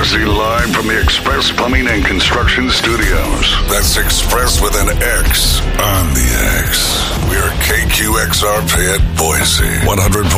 Broadcasting live from the Express Plumbing and Construction Studios. That's Express with an X on the X. We are KQXR Fayette, Boise. 100.